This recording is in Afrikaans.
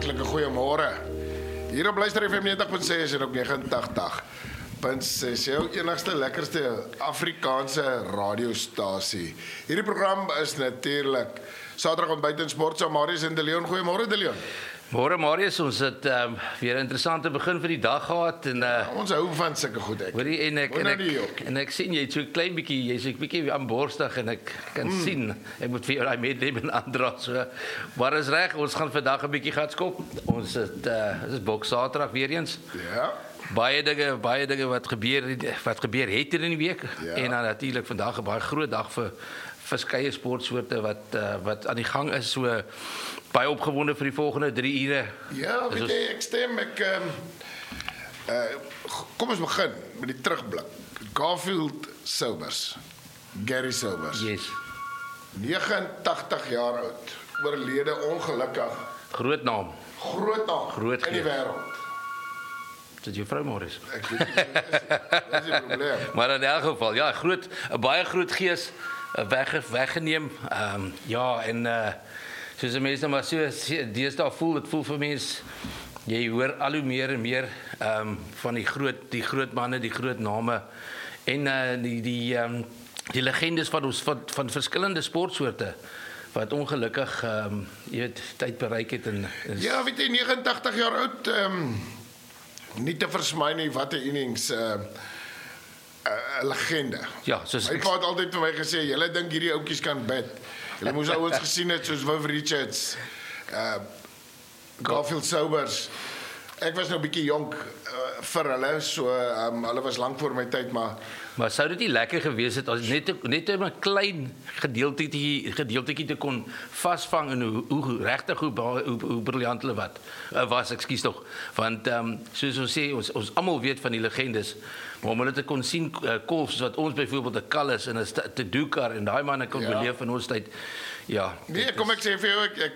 hartlike goeiemôre. Hier op Luister FM 90.6 en ook 89.6, jou enigste lekkerste Afrikaanse radiostasie. Hierdie program is natuurlik Saterdag ontbyt en sport, so Marius en De Leon. Goeiemôre De Leon. Môre Marius, ons het weer 'n interessante begin vir die dag gehad en Ons hou van sulke goed ek. hoorie en ek sien jy het so 'n klein bietjie, jy's 'n bietjie aanborstig en ek kan sien ek moet vir jou daai medlem aandra so. Maar is reg, ons gaan vandag 'n bietjie gatskop. Ons het dit is Boks Saterdag weer eens. Ja. Baie dinge wat gebeur het in die week Ja. en dan natuurlik vandag 'n baie groot dag vir verskeie sportsoorte wat aan die gang is, so baie opgewonde vir die volgende 3 ure. Ja, weet jy, ek stem, kom ons begin met die terugblik. Garfield Sobers, Gary Sobers, Yes. 89 jaar oud, oorlede ongelukkig, Groot naam. groot naam Groot in die gees. wêreld. Dit is jou vrou Morris. Ek weet nie, dis die probleem. Maar in elk geval, ja, 'n baie groot gees weggeneem. Ja, en soos mense maar so deesdae voel vir mense, jy hoor al hoe meer en meer van die groot manne, die groot name en die legendes van ons van verskillende sportsoorte wat ongelukkig jy weet tyd bereik het en Ja, weet jy, 89 jaar oud, nie te versmy nie, wat 'n innings, 'n legende. ja, soos My pa het altyd vir my gesê, julle dink hierdie ouetjies kan bid. Julle moes ouens gesien het soos Viv Richards, Garfield Sobers. Ek was nou 'n bietjie jonk vir hulle, so hulle was lank voor my tyd, Maar sou dit nie lekker gewees het as net 'n klein gedeeltetjie te kon vasvang en hoe regtig hoe briljant hulle was, ekskuus tog. Want soos ons sê, ons almal weet van die legendes, maar om hulle te kon sien kolf soos wat ons byvoorbeeld 'n Kallis en 'n Tedukar en daai manne kon Ja. beleef in ons tyd. Ja. nee, kom ek sê vir jou, ek